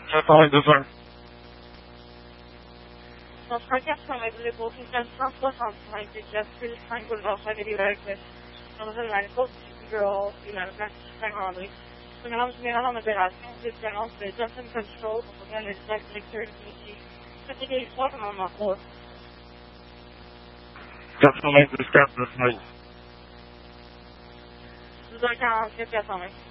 422. Dans 400 mètres pour 465 de Justice 5 boulevard Chevalier dans la côte du Girl et la place Saint-André. Programme général en opération, différence de Johnson Control pour programme le directeur du métier. Catégorie 3, commandement 3. 424 de Smith. 12h47, 420.